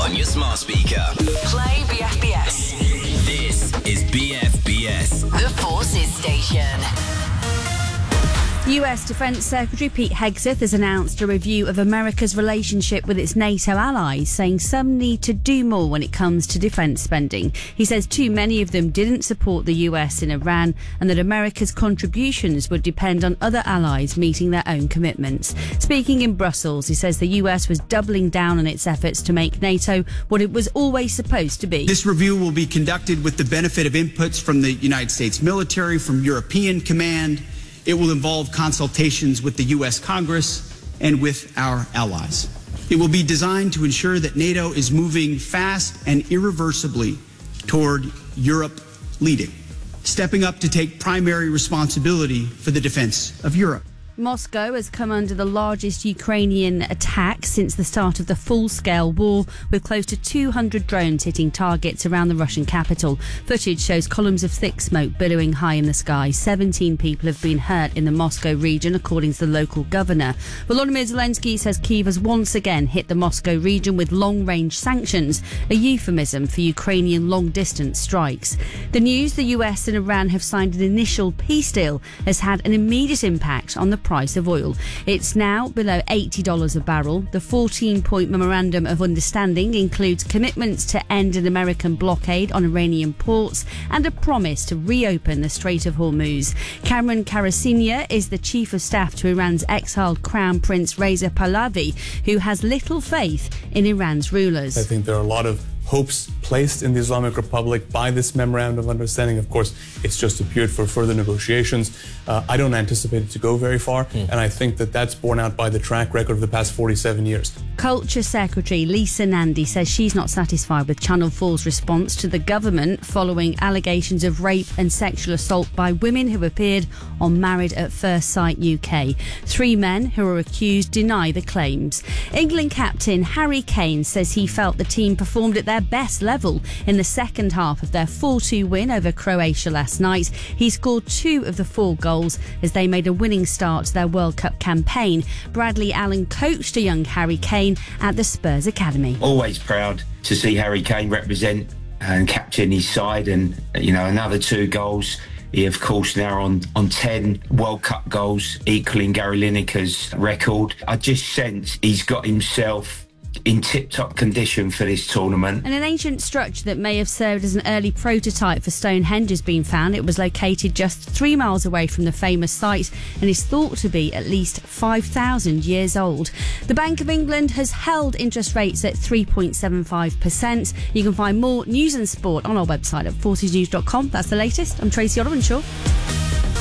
on your smart speaker. Play BFBS. This is BFBS. The Forces Station. US Defence Secretary Pete Hegseth has announced a review of America's relationship with its NATO allies, saying some need to do more when it comes to defence spending. He says too many of them didn't support the US in Iran and that America's contributions would depend on other allies meeting their own commitments. Speaking in Brussels, he says the US was doubling down on its efforts to make NATO what it was always supposed to be. This review will be conducted with the benefit of inputs from the United States military, from European Command. It will involve consultations with the U.S. Congress and with our allies. It will be designed to ensure that NATO is moving fast and irreversibly toward Europe leading, stepping up to take primary responsibility for the defense of Europe. Moscow has come under the largest Ukrainian attack since the start of the full-scale war, with close to 200 drones hitting targets around the Russian capital. Footage shows columns of thick smoke billowing high in the sky. 17 people have been hurt in the Moscow region, according to the local governor. Volodymyr Zelensky says Kyiv has once again hit the Moscow region with long-range sanctions, a euphemism for Ukrainian long-distance strikes. The news the US and Iran have signed an initial peace deal has had an immediate impact on the price of oil. It's now below $80 a barrel. The 14-point memorandum of understanding includes commitments to end an American blockade on Iranian ports and a promise to reopen the Strait of Hormuz. Cameron Karasinia is the chief of staff to Iran's exiled Crown Prince Reza Pahlavi, who has little faith in Iran's rulers. I think there are a lot of hopes placed in the Islamic Republic by this memorandum of understanding. Of course, it's just appeared for further negotiations. I don't anticipate it to go very far, and I think that that's borne out by the track record of the past 47 years. Culture Secretary Lisa Nandy says she's not satisfied with Channel 4's response to the government following allegations of rape and sexual assault by women who appeared on Married at First Sight UK. 3 men who are accused deny the claims. England captain Harry Kane says he felt the team performed at their best level in the second half of their 4-2 win over Croatia last night. He scored 2 of the 4 goals as they made a winning start to their World Cup campaign. Bradley Allen coached a young Harry Kane at the Spurs Academy. Always proud to see Harry Kane represent and captain his side, and another 2 goals. He, of course, now on 10 World Cup goals, equaling Gary Lineker's record. I just sense he's got himself in tip-top condition for this tournament. And an ancient structure that may have served as an early prototype for Stonehenge has been found. It was located just 3 miles away from the famous site and is thought to be at least 5,000 years old. The Bank of England has held interest rates at 3.75%. You can find more news and sport on our website at fortesnews.com. That's the latest. I'm Tracy Otterenshaw.